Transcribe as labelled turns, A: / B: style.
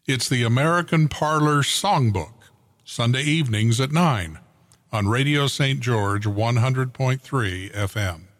A: It's the American Parlor Songbook, Sunday evenings at 9 on Radio St. George 100.3 FM.